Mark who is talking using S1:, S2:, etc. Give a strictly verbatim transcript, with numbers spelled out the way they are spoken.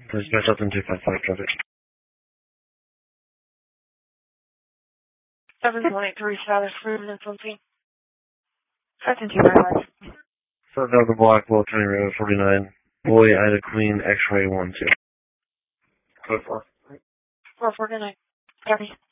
S1: There's no something two five five, traffic.
S2: seven one eight three South Fruit and something. seven two five five.
S1: South Delta Block, Will County Road, forty-nine. Boy, Ida Queen, X-ray one two. Code four.
S2: four four nine. Copy.